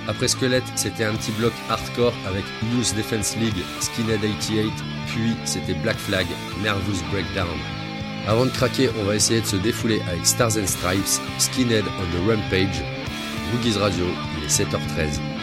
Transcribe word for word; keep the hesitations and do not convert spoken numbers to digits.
Après Squelette, c'était un petit bloc hardcore avec Youth Defense League, Skinhead quatre-vingt-dix-huit, puis c'était Black Flag, Nervous Breakdown. Avant de craquer, on va essayer de se défouler avec Stars and Stripes, Skinhead on the Rampage. Boogies Radio, il est sept heures treize.